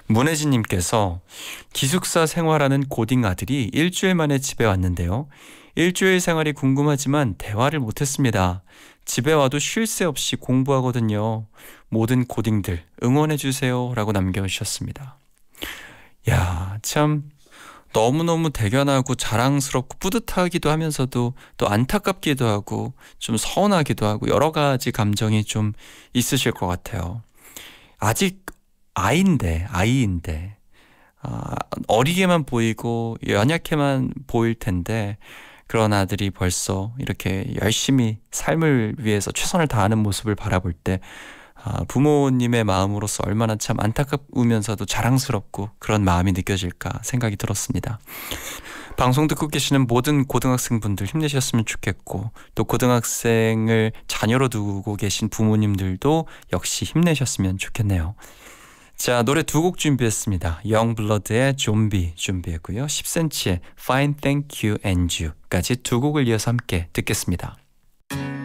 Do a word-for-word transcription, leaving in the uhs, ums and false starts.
문혜진님께서 기숙사 생활하는 고딩 아들이 일주일 만에 집에 왔는데요. 일주일 생활이 궁금하지만 대화를 못했습니다. 집에 와도 쉴 새 없이 공부하거든요. 모든 고딩들 응원해주세요 라고 남겨주셨습니다. 야, 참 너무너무 대견하고 자랑스럽고 뿌듯하기도 하면서도 또 안타깝기도 하고 좀 서운하기도 하고 여러 가지 감정이 좀 있으실 것 같아요. 아직 아이인데 아이인데 아, 어리게만 보이고 연약해만 보일 텐데 그런 아들이 벌써 이렇게 열심히 삶을 위해서 최선을 다하는 모습을 바라볼 때 아, 부모님의 마음으로서 얼마나 참 안타까우면서도 자랑스럽고 그런 마음이 느껴질까 생각이 들었습니다. 방송 듣고 계시는 모든 고등학생분들 힘내셨으면 좋겠고 또 고등학생을 자녀로 두고 계신 부모님들도 역시 힘내셨으면 좋겠네요. 자, 노래 두 곡 준비했습니다. 영블러드의 좀비 준비했고요. 십 센티미터의 Fine Thank You and You까지 두 곡을 이어서 함께 듣겠습니다.